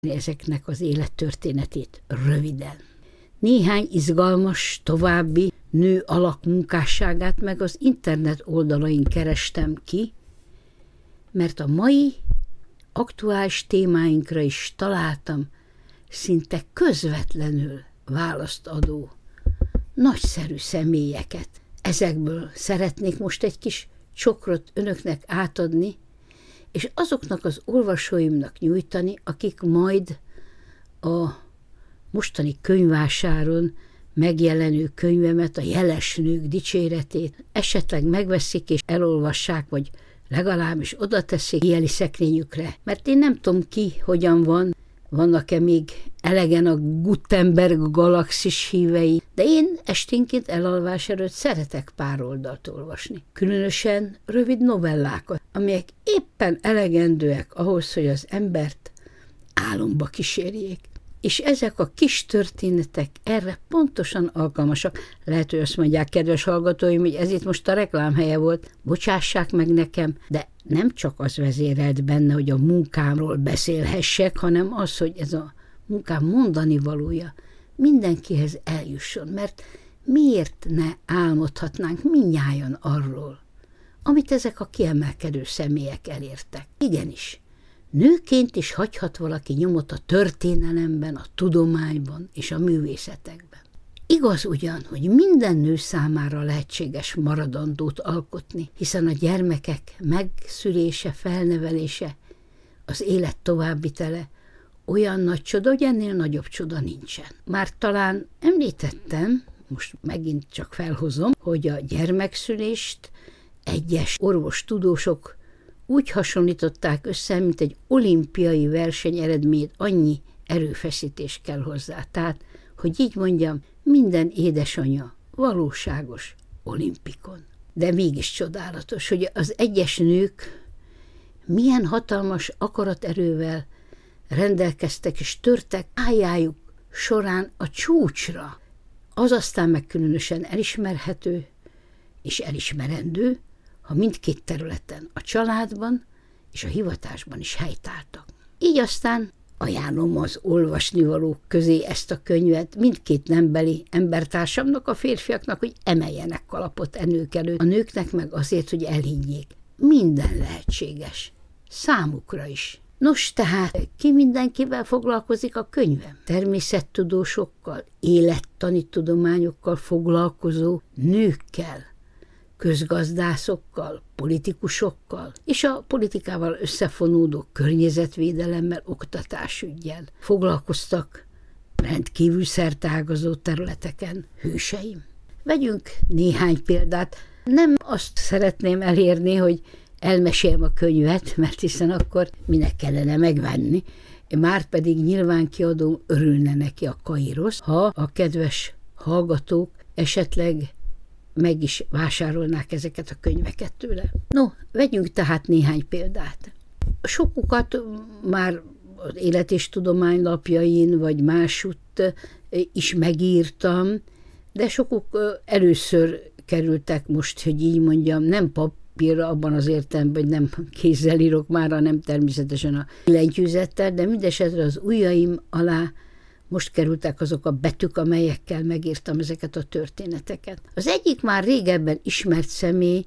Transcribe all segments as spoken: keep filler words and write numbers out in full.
ezeknek az élettörténetét röviden. Néhány izgalmas, további nő alak munkásságát meg az internet oldalain kerestem ki, mert a mai aktuális témáinkra is találtam szinte közvetlenül választ adó nagyszerű személyeket. Ezekből szeretnék most egy kis csokrot önöknek átadni, és azoknak az olvasóimnak nyújtani, akik majd a mostani könyvvásáron megjelenő könyvemet, a Jeles nők dicséretét esetleg megveszik és elolvassák, vagy legalábbis oda teszik jeli szekrényükre. Mert én nem tudom ki, hogyan van, vannak-e még elegen a Gutenberg galaxis hívei, de én esténként elalvás előtt szeretek pár oldalt olvasni. Különösen rövid novellákat, amelyek éppen elegendőek ahhoz, hogy az embert álomba kísérjék. És ezek a kis történetek erre pontosan alkalmasak. Lehet, hogy azt mondják, kedves hallgatóim, hogy ez itt most a reklámhelye volt, bocsássák meg nekem, de nem csak az vezérelt benne, hogy a munkámról beszélhessek, hanem az, hogy ez a munkám mondani valója mindenkihez eljusson, mert miért ne álmodhatnánk mindnyájan arról, amit ezek a kiemelkedő személyek elértek. Igenis, nőként is hagyhat valaki nyomot a történelemben, a tudományban és a művészetekben. Igaz ugyan, hogy minden nő számára lehetséges maradandót alkotni, hiszen a gyermekek megszülése, felnevelése, az élet továbbvitele olyan nagy csoda, hogy ennél nagyobb csoda nincsen. Már talán említettem, most megint csak felhozom, hogy a gyermekszülést egyes orvostudósok úgy hasonlították össze, mint egy olimpiai verseny eredményét, annyi erőfeszítés kell hozzá. Tehát, hogy így mondjam, minden édesanya valóságos olimpikon. De mégis csodálatos, hogy az egyes nők milyen hatalmas akaraterővel rendelkeztek és törtek pályájuk során a csúcsra. Az aztán meg különösen elismerhető és elismerendő, ha mindkét területen, a családban és a hivatásban is helytáltak. Így aztán ajánlom az olvasnivalók közé ezt a könyvet mindkét nembeli embertársamnak, a férfiaknak, hogy emeljenek kalapot e nők előtt, a nőknek meg azért, hogy elhiggyék. Minden lehetséges. Számukra is. Nos, tehát ki mindenkivel foglalkozik a könyvem? Természettudósokkal, élettani tudományokkal foglalkozó nőkkel, közgazdászokkal, politikusokkal, és a politikával összefonódó környezetvédelemmel, oktatásüggyel foglalkoztak rendkívül szerteágazó területeken hőseim. Vegyünk néhány példát. Nem azt szeretném elérni, hogy elmeséljem a könyvet, mert hiszen akkor minek kellene megvenni, márpedig nyilván kiadó örülne neki a Kairosz, ha a kedves hallgatók esetleg meg is vásárolnák ezeket a könyveket tőle. No, vegyünk tehát néhány példát. Sokukat már az Élet és Tudomány lapjain, vagy másutt is megírtam, de sokuk először kerültek most, hogy így mondjam, nem papírra abban az értelemben, hogy nem kézzel írok már, hanem természetesen a billentyűzettel, de mindesetre az ujjaim alá most kerültek azok a betűk, amelyekkel megírtam ezeket a történeteket. Az egyik már régebben ismert személy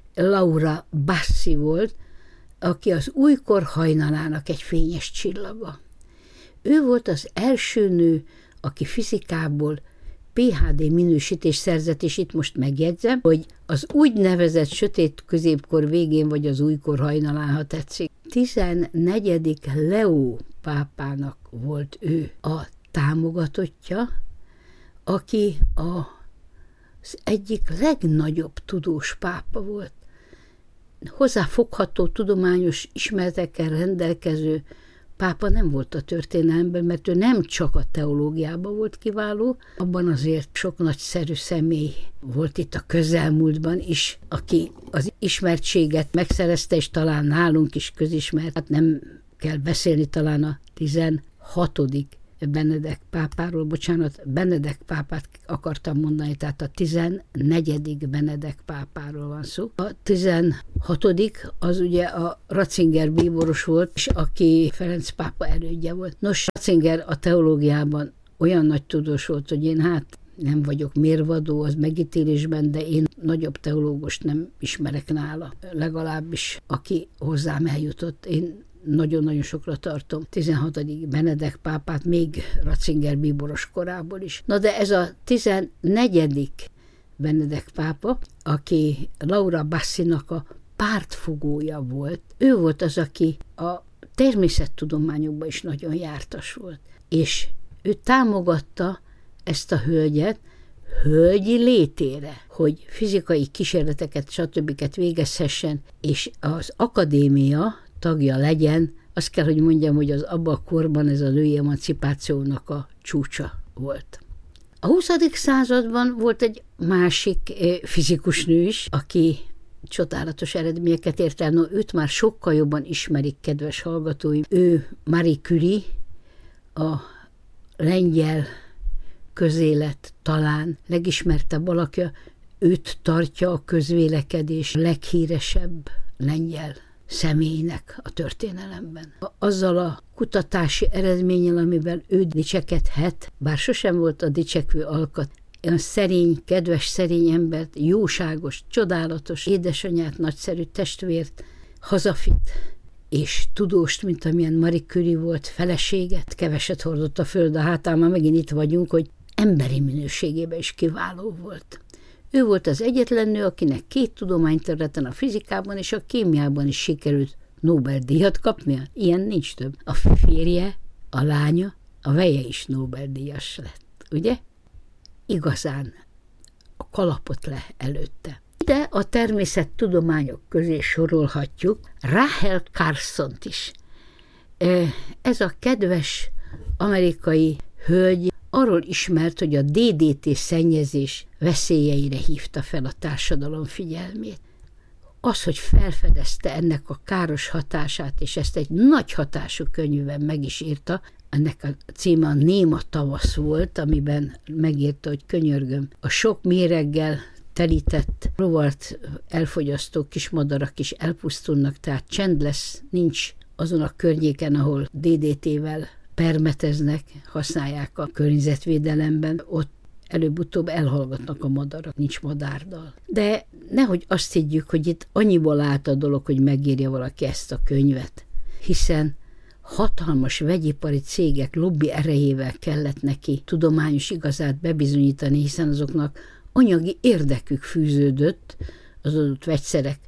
Laura Bassi volt, aki az újkor hajnalának egy fényes csillaga. Ő volt az első nő, aki fizikából pé há dé minősítést szerzett, és itt most megjegyzem, hogy az úgynevezett sötét középkor végén, vagy az újkor hajnalán, ha tetszik. tizennegyedik Leo pápának volt ő a támogatottja, aki a, az egyik legnagyobb tudós pápa volt. Hozzáfogható tudományos ismeretekkel rendelkező pápa nem volt a történelemben, mert ő nem csak a teológiában volt kiváló, abban azért sok nagyszerű személy volt itt a közelmúltban is, aki az ismertséget megszerezte, és talán nálunk is közismert. Hát nem kell beszélni talán a tizenhatodik Benedek pápáról, bocsánat, Benedek pápát akartam mondani, tehát a tizennegyedik Benedek pápáról van szó. A tizenhatodik az ugye a Ratzinger bíboros volt, és aki Ferenc pápa elődje volt. Nos, Ratzinger a teológiában olyan nagy tudós volt, hogy én hát nem vagyok mérvadó az megítélésben, de én nagyobb teológust nem ismerek nála, legalábbis aki hozzám eljutott. Én nagyon-nagyon sokra tartom tizenhatodik Benedek pápát, még Ratzinger bíboros korából is. Na de ez a tizennegyedik Benedek pápa, aki Laura Bassinak a pártfogója volt, ő volt az, aki a természettudományokban is nagyon jártas volt. És ő támogatta ezt a hölgyet, hölgyi létére, hogy fizikai kísérleteket, stb. Végezhessen, és az akadémia tagja legyen, azt kell, hogy mondjam, hogy az abban a korban ez a női emancipációnak a csúcsa volt. A huszadik században volt egy másik fizikus nő is, aki csodálatos eredményeket ért el. No, őt már sokkal jobban ismerik, kedves hallgatóim. Ő Marie Curie, a lengyel közélet talán legismertebb alakja, őt tartja a közvélekedés leghíresebb lengyel személynek a történelemben. Azzal a kutatási eredménnyel, amivel ő dicsekedhet, bár sosem volt a dicsekvő alkat, olyan szerény, kedves, szerény embert, jóságos, csodálatos édesanyát, nagyszerű testvért, hazafit és tudóst, mint amilyen Marie Curie volt, feleséget, keveset hordott a föld a hátán, már megint itt vagyunk, hogy emberi minőségében is kiváló volt. Ő volt az egyetlen nő, akinek két tudományterületen, a fizikában és a kémiában is sikerült Nobel-díjat kapnia. Ilyen nincs több. A férje, a lánya, a veje is Nobel-díjas lett, ugye? Igazán a kalapot le előtte. De a természettudományok közé sorolhatjuk Rachel Carsont is. Ez a kedves amerikai hölgy arról ismert, hogy a dé dé té szennyezés veszélyeire hívta fel a társadalom figyelmét. Az, hogy felfedezte ennek a káros hatását, és ezt egy nagy hatású könyvben meg is írta, ennek a címe a Néma tavasz volt, amiben megírta, hogy könyörgöm, a sok méreggel telített rovart elfogyasztó kismadarak is elpusztulnak, tehát csend lesz, nincs azon a környéken, ahol dé dé té-vel permeteznek, használják a környezetvédelemben, ott előbb-utóbb elhallgatnak a madarak, nincs madárdal. De nehogy azt higgyük, hogy itt annyiból állt a dolog, hogy megírja valaki ezt a könyvet, hiszen hatalmas vegyipari cégek lobby erejével kellett neki tudományos igazát bebizonyítani, hiszen azoknak anyagi érdekük fűződött az adott vegyszerek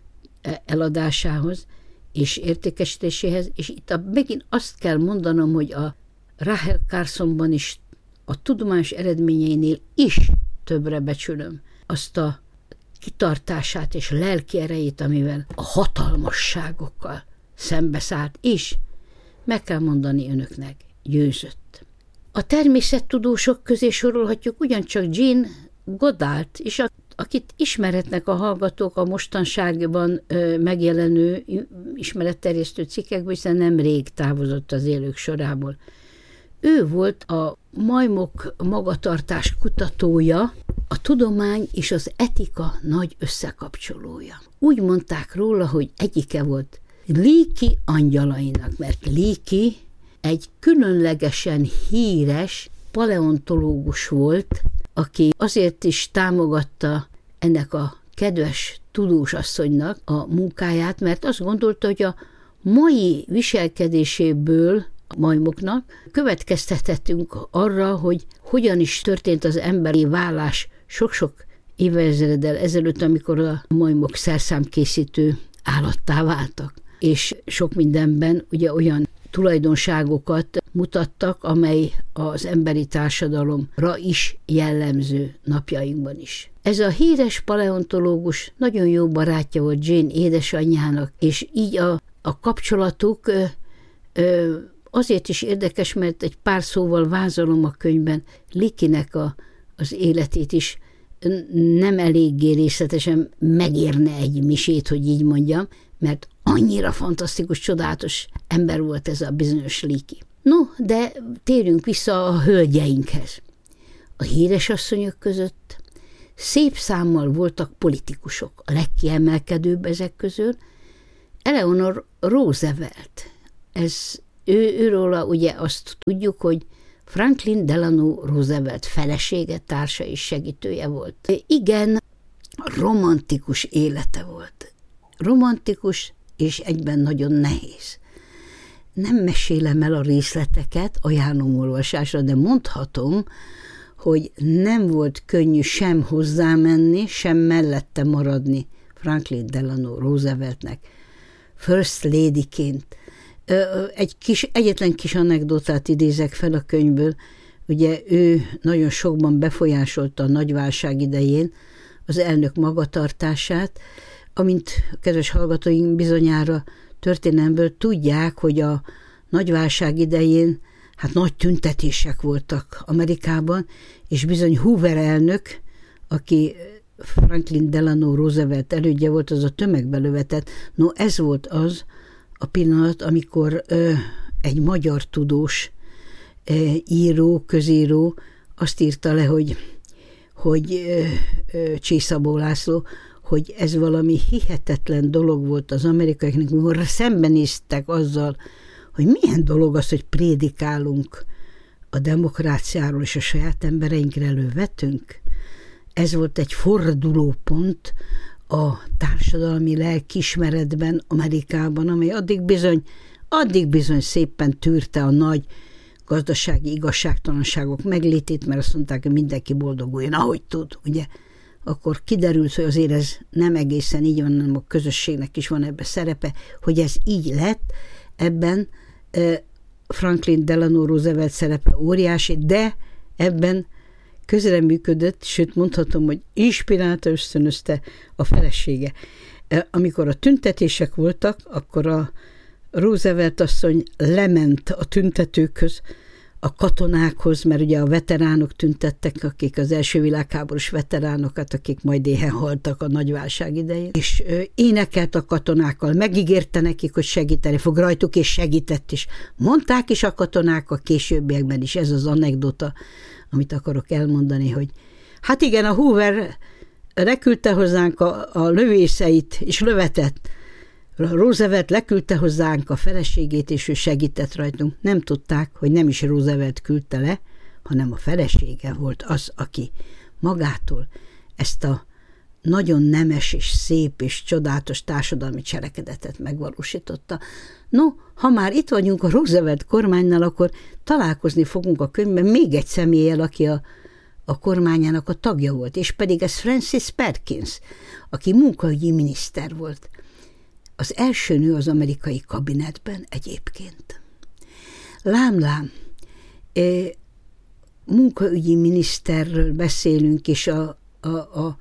eladásához és értékesítéséhez, és itt a, megint azt kell mondanom, hogy a Rachel Carsonban is a tudományos eredményeinél is többre becsülöm azt a kitartását és lelki erejét, amivel a hatalmasságokkal szembeszállt, és meg kell mondani önöknek, győzött. A természettudósok közé sorolhatjuk ugyancsak Jane Goddard, és a, akit ismeretnek a hallgatók a mostanságban ö, megjelenő ismeretterjesztő cikkekből, hiszen nemrég távozott az élők sorából. Ő volt a majmok magatartás kutatója, a tudomány és az etika nagy összekapcsolója. Úgy mondták róla, hogy egyike volt Leakey angyalainak, mert Leakey egy különlegesen híres paleontológus volt, aki azért is támogatta ennek a kedves tudós asszonynak a munkáját, mert azt gondolta, hogy a mai viselkedéséből a majmoknak következtethetünk arra, hogy hogyan is történt az emberi válás sok-sok évezreddel ezelőtt, amikor a majmok szerszámkészítő állattá váltak. És sok mindenben ugye olyan tulajdonságokat mutattak, amely az emberi társadalomra is jellemző napjainkban is. Ez a híres paleontológus nagyon jó barátja volt Jane édesanyjának, és így a, a kapcsolatuk ö, ö, azért is érdekes, mert egy pár szóval vázolom a könyvben Leakeynek a, az életét is, nem eléggé részletesen megérne egy misét, hogy így mondjam, mert annyira fantasztikus, csodálatos ember volt ez a bizonyos Leakey. No, de térjünk vissza a hölgyeinkhez. A híres asszonyok között szép számmal voltak politikusok. A legkiemelkedőbb ezek közül Eleanor Roosevelt. Ez ő, őróla ugye azt tudjuk, hogy Franklin Delano Roosevelt felesége, társa és segítője volt. Igen, romantikus élete volt. Romantikus és egyben nagyon nehéz. Nem mesélem el a részleteket, ajánlom olvasásra, de mondhatom, hogy nem volt könnyű sem hozzámenni, sem mellette maradni Franklin Delano Rooseveltnek First Ladyként. Egy kis, egyetlen kis anekdotát idézek fel a könyvből. Ugye ő nagyon sokban befolyásolta a nagy válság idején az elnök magatartását, amint a kedves hallgatóink bizonyára történelmből tudják, hogy a nagy válság idején hát nagy tüntetések voltak Amerikában, és bizony Hoover elnök, aki Franklin Delano Roosevelt elődje volt, az a tömegbe lövetett. No, ez volt az a pillanat, amikor ö, egy magyar tudós ö, író, közíró azt írta le, hogy, hogy ö, ö, Csészabó László, hogy ez valami hihetetlen dolog volt az amerikaiaknak, mikor szembenéztek azzal, hogy milyen dolog az, hogy prédikálunk a demokráciáról és a saját embereinkre elővetünk. Ez volt egy fordulópont a társadalmi lelkiismeretben Amerikában, amely addig bizony, addig bizony szépen tűrte a nagy gazdasági igazságtalanságok meglétét, mert azt mondták, hogy mindenki boldoguljon, ahogy tud, ugye. Akkor kiderült, hogy azért ez nem egészen így van, hanem a közösségnek is van ebben szerepe, hogy ez így lett, ebben Franklin Delano Roosevelt szerepe óriási, de ebben közreműködött, sőt mondhatom, hogy inspirálta, ösztönözte a felesége. Amikor a tüntetések voltak, akkor a Roosevelt asszony lement a tüntetőkhöz, a katonákhoz, mert ugye a veteránok tüntettek, akik az első világháborús veteránokat, akik majd éhen haltak a nagy válság idején, és énekelt a katonákkal, megígérte nekik, hogy segíteni fog rajtuk, és segített is. Mondták is a katonák a későbbiekben is, ez az anekdota, amit akarok elmondani, hogy hát igen, a Hoover leküldte hozzánk a, a lövészeit, és lövetett. Roosevelt leküldte hozzánk a feleségét, és ő segített rajtunk. Nem tudták, hogy nem is Roosevelt küldte le, hanem a felesége volt az, aki magától ezt a nagyon nemes és szép és csodálatos társadalmi cselekedetet megvalósította. No, ha már itt vagyunk a Roosevelt kormánynál, akkor találkozni fogunk a könyvben még egy személlyel, aki a, a kormányának a tagja volt, és pedig ez Francis Perkins, aki munkaügyi miniszter volt. Az első nő az amerikai kabinetben egyébként. Lám-lám, munkaügyi miniszterről beszélünk, és a, a, a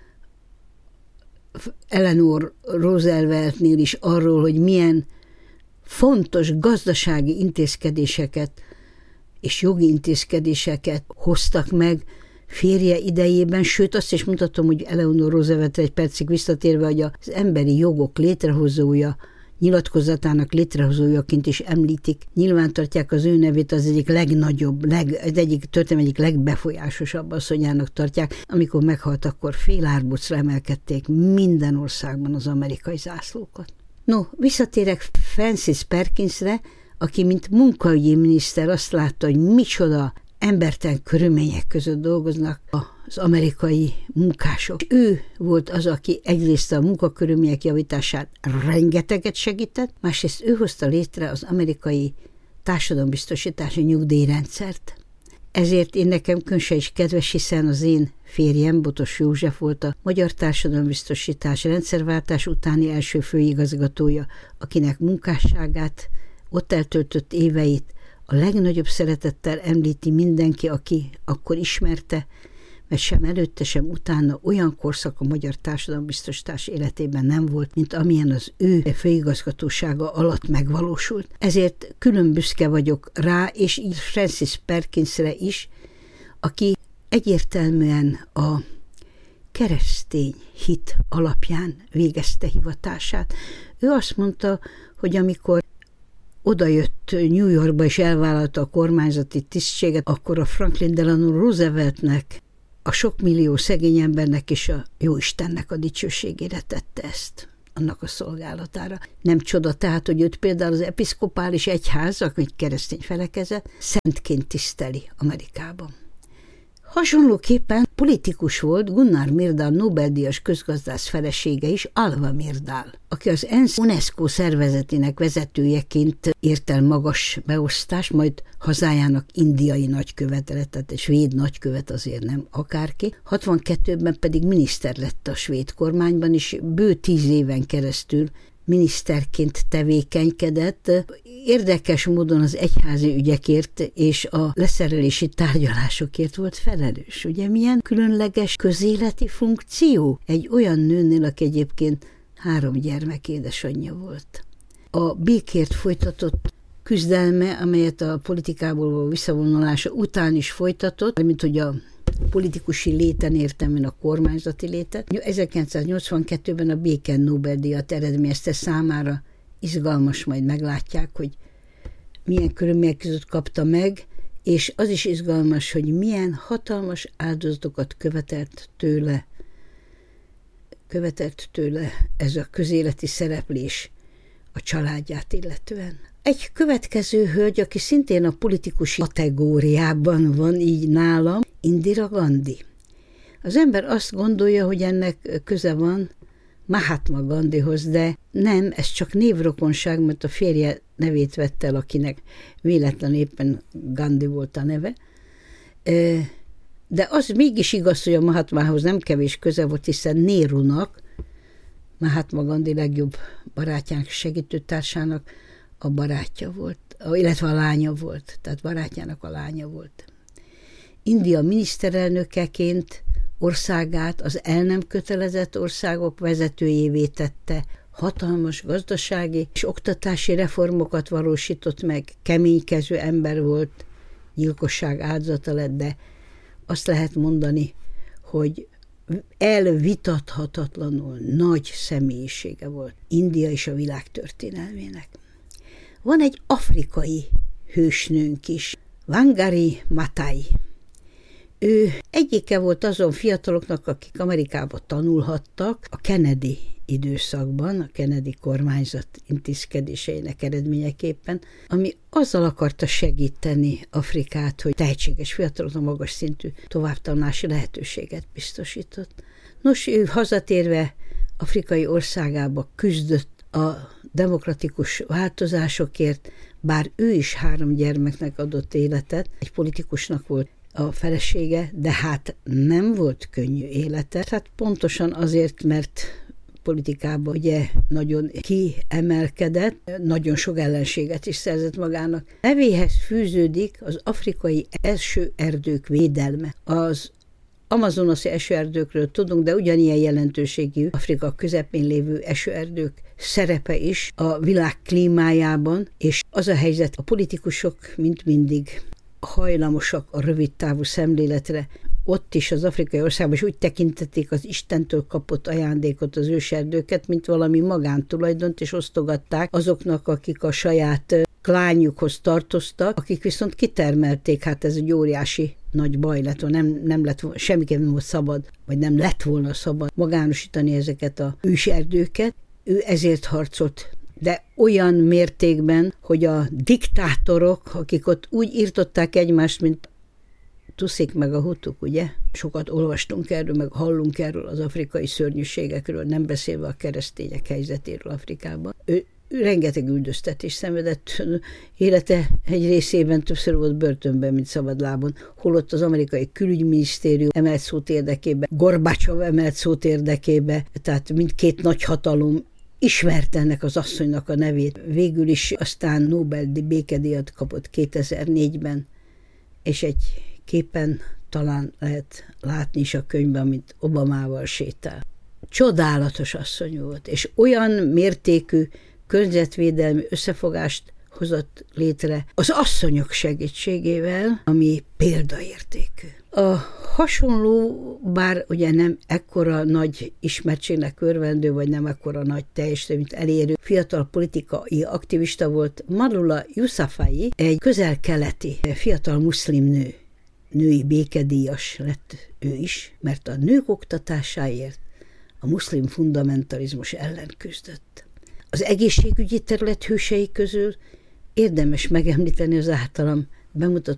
Eleanor Rooseveltnél is arról, hogy milyen fontos gazdasági intézkedéseket és jogi intézkedéseket hoztak meg férje idejében, sőt azt is mutatom, hogy Eleanor Roosevelt egy percig visszatérve, hogy az emberi jogok létrehozója, nyilatkozatának létrehozójaként is említik, nyilvántartják az ő nevét, az egyik legnagyobb, leg, egyik történelem egyik legbefolyásosabb asszonyának tartják. Amikor meghalt, akkor fél árbocra emelkedték minden országban az amerikai zászlókat. No, visszatérek Francis Perkinsre, aki mint munkaügyi miniszter azt látta, hogy micsoda embertelen körülmények között dolgoznak az amerikai munkások. Ő volt az, aki egyrészt a munkakörülmények javítását rengeteget segített, másrészt ő hozta létre az amerikai társadalombiztosítási nyugdíjrendszert. Ezért én nekem különösen is kedves, hiszen az én férjem, Botos József volt a Magyar Társadalombiztosítás rendszerváltás utáni első főigazgatója, akinek munkásságát, ott eltöltött éveit a legnagyobb szeretettel említi mindenki, aki akkor ismerte, mert sem előtte, sem utána olyan korszak a magyar társadalombiztosítás életében nem volt, mint amilyen az ő főigazgatósága alatt megvalósult. Ezért külön büszke vagyok rá, és így Francis Perkinsre is, aki egyértelműen a keresztény hit alapján végezte hivatását. Ő azt mondta, hogy amikor odajött New Yorkba és elvállalta a kormányzati tisztséget, akkor a Franklin Delano Rooseveltnek, a sok millió szegény embernek és a Jóistennek a dicsőségére tette ezt, annak a szolgálatára. Nem csoda tehát, hogy őt például az episzkopális egyház, egy keresztény felekezet, szentként tiszteli Amerikában. Hasonlóképpen politikus volt Gunnar Myrdal Nobel-díjas közgazdász felesége is, Alva Myrdal, aki az ENSZ UNESCO szervezetének vezetőjeként ért el magas beosztást, majd hazájának indiai nagykövete lett, tehát egy svéd nagykövet azért nem akárki. hatvankettőben pedig miniszter lett a svéd kormányban, és bő tíz éven keresztül miniszterként tevékenykedett. Érdekes módon az egyházi ügyekért és a leszerelési tárgyalásokért volt felelős. Ugye milyen különleges közéleti funkció egy olyan nőnél, aki egyébként három gyermek édesanyja volt. A békért folytatott küzdelme, amelyet a politikából való visszavonulása után is folytatott, mint hogy a politikusi léten értem én a kormányzati létet. ezerkilencszáznyolcvankettőben a béke Nobel-díjat eredményezte, számára izgalmas, majd meglátják, hogy milyen körülmények között kapta meg, és az is izgalmas, hogy milyen hatalmas áldozatokat követelt tőle, követelt tőle ez a közéleti szereplés a családját illetően. Egy következő hölgy, aki szintén a politikusi kategóriában van így nálam, Indira Gandhi. Az ember azt gondolja, hogy ennek köze van Mahatma Gandhihoz, de nem, ez csak névrokonság, mert a férje nevét vette el, akinek véletlen éppen Gandhi volt a neve. De az mégis igaz, hogy a Mahatmához nem kevés köze volt, hiszen Nehrunak, Mahatma Gandhi legjobb barátjának, segítőtársának a barátja volt, illetve a lánya volt, tehát barátjának a lánya volt. India miniszterelnökeként országát az el nem kötelezett országok vezetőjévé tette, hatalmas gazdasági és oktatási reformokat valósított meg, keménykező ember volt, gyilkosság áldozata lett, de azt lehet mondani, hogy elvitathatatlanul nagy személyisége volt India és a világ történelmének. Van egy afrikai hősnőnk is, Wangari Maathai. Ő egyike volt azon fiataloknak, akik Amerikába tanulhattak a Kennedy időszakban, a Kennedy kormányzat intézkedéseinek eredményeképpen, ami azzal akarta segíteni Afrikát, hogy tehetséges fiataloknak magas szintű továbbtanulási lehetőséget biztosított. Nos, ő hazatérve afrikai országába küzdött a demokratikus változásokért, bár ő is három gyermeknek adott életet, egy politikusnak volt a felesége, de hát nem volt könnyű élete. Hát pontosan azért, mert politikában ugye nagyon kiemelkedett, nagyon sok ellenséget is szerzett magának. Nevéhez fűződik az afrikai esőerdők védelme. Az amazonasi esőerdőkről tudunk, de ugyanilyen jelentőségű Afrika közepén lévő esőerdők szerepe is a világ klímájában, és az a helyzet, a politikusok mint mindig hajlamosak a rövidtávú szemléletre. Ott is az afrikai országban is úgy tekintették az Istentől kapott ajándékot, az őserdőket, mint valami magántulajdont, és osztogatták azoknak, akik a saját klánjukhoz tartoztak, akik viszont kitermelték, hát ez egy óriási nagy baj lett, nem, nem lett volna, semmiképpen nem volt szabad, vagy nem lett volna szabad magánosítani ezeket a őserdőket. Ő ezért harcolt, de olyan mértékben, hogy a diktátorok, akik ott úgy írtották egymást, mint Tuszik meg a hutuk, ugye? Sokat olvastunk erről, meg hallunk erről az afrikai szörnyűségekről, nem beszélve a keresztények helyzetéről Afrikában. Ő rengeteg üldöztetés szenvedett, élete egy részében többször volt börtönben, mint szabadlábon, holott az amerikai külügyminisztérium emelt szót érdekébe, Gorbacsov emelt szót érdekébe, tehát mindkét nagyhatalom ismerte ennek az asszonynak a nevét. Végül is aztán Nobel békedíjat kapott kétezer-négyben, és egy képen talán lehet látni is a könyvben, amit Obamával sétál. Csodálatos asszony volt, és olyan mértékű környezetvédelmi összefogást hozott létre az asszonyok segítségével, ami példaértékű. A hasonló, bár ugye nem ekkora nagy ismertségnek örvendő, vagy nem ekkora nagy teljesítményt elérő fiatal politikai aktivista volt Malala Yousafzai, egy közel-keleti fiatal muszlim nő. Női békedíjas lett ő is, mert a nők oktatásáért a muszlim fundamentalizmus ellen küzdött. Az egészségügyi terület hősei közül érdemes megemlíteni az általam bemutatott